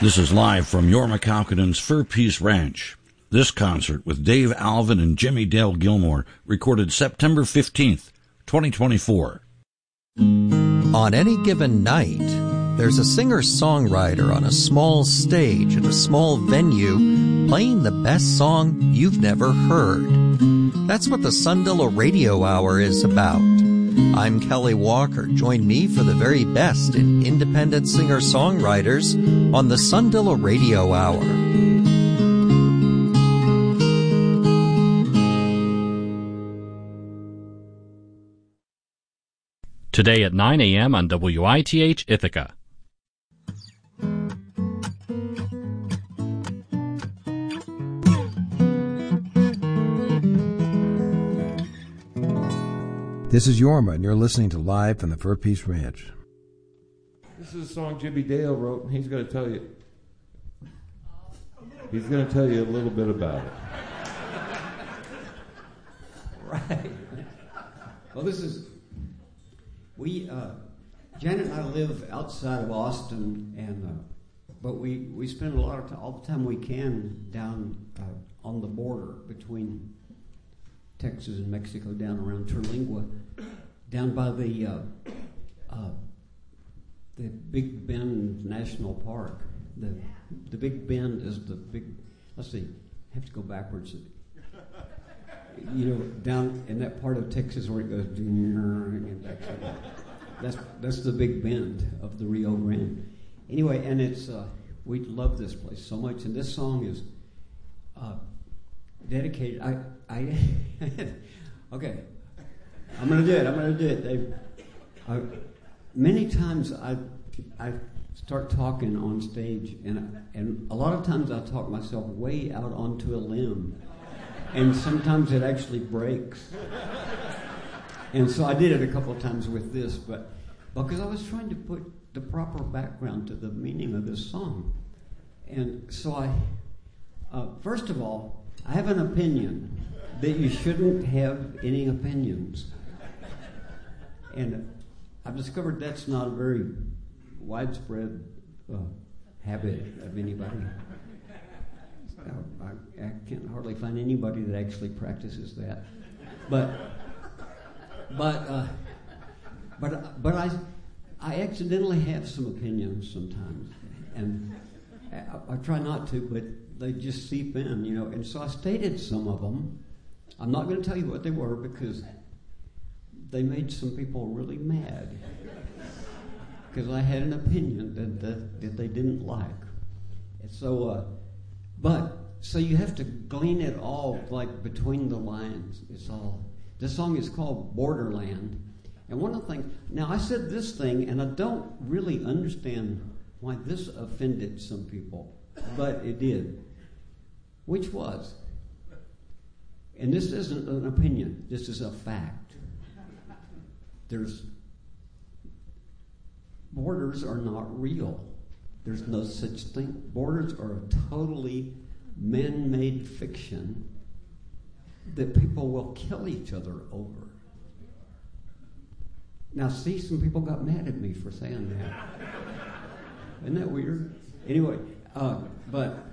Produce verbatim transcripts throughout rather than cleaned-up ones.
This is live from Yorma Kaukonen's Fur Peace Ranch. This concert with Dave Alvin and Jimmy Dale Gilmore recorded September fifteenth, twenty twenty-four. On any given night, there's a singer-songwriter on a small stage at a small venue playing the best song you've never heard. That's what the Sundilla Radio Hour is about. I'm Kelly Walker. Join me for the very best in independent singer-songwriters on the Sundilla Radio Hour. Today at nine a.m. on W I T H Ithaca. This is Yorma, and you're listening to Live from the Fur Peace Ranch. This is a song Jimmy Dale wrote, and he's going to tell you. He's going to tell you a little bit about it. Right. Well, this is we. Uh, Janet and I live outside of Austin, and uh, but we we spend a lot of time, all the time we can, down uh, on the border between Texas and Mexico, down around Terlingua, down by the uh, uh, the Big Bend National Park. The the Big Bend is the big. Let's see, I have to go backwards. You know, down in that part of Texas where it goes. That's that's the Big Bend of the Rio Grande. Anyway, and it's uh, we love this place so much, and this song is. Uh, Dedicated. I, I, okay. I'm gonna do it. I'm gonna do it. They, I, many times I, I start talking on stage, and and a lot of times I talk myself way out onto a limb, and sometimes it actually breaks. And so I did it a couple of times with this, but because I was trying to put the proper background to the meaning of this song, and so I, uh, first of all. I have an opinion that you shouldn't have any opinions. And I've discovered that's not a very widespread uh, habit of anybody. I, I, I can't hardly find anybody that actually practices that. But, but, uh, but, but I, I accidentally have some opinions sometimes, and I, I try not to, but they just seep in, you know. And so I stated some of them. I'm not going to tell you what they were because they made some people really mad because I had an opinion that, that, that they didn't like. And so, uh, but, so you have to glean it all, like, between the lines. It's all, this song is called Borderland. And one of the things, now I said this thing, and I don't really understand why this offended some people, but it did. Which was, and this isn't an opinion, this is a fact. There's, borders are not real. There's no such thing. Borders are a totally man-made fiction that people will kill each other over. Now, see, some people got mad at me for saying that. Isn't that weird? Anyway, uh, but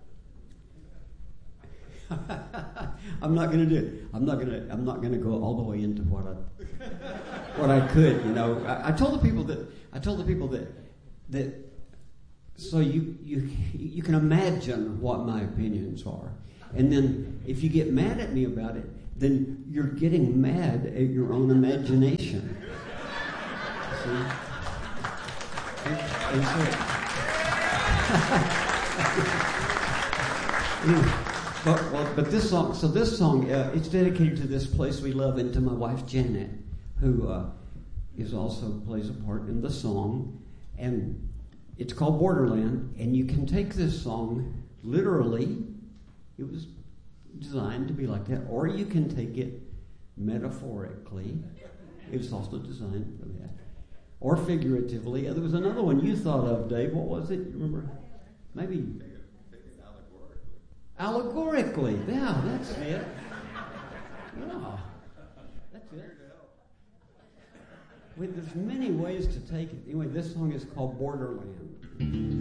I'm not going to do it. I'm not going to. I'm not going to go all the way into what I what I could. You know, I, I told the people that I told the people that that. So you you you can imagine what my opinions are, and then if you get mad at me about it, then you're getting mad at your own imagination. See? And, and so, but, well, but this song, so this song, uh, it's dedicated to this place we love and to my wife Janet, who uh, is also plays a part in the song, and it's called Borderland. And you can take this song literally; it was designed to be like that, or you can take it metaphorically. It was also designed for that. Or figuratively. There was another one you thought of, Dave. What was it? You remember? Maybe. Allegorically. Yeah, that's it. Yeah, that's it. Wait, there's many ways to take it. Anyway, this song is called Borderland.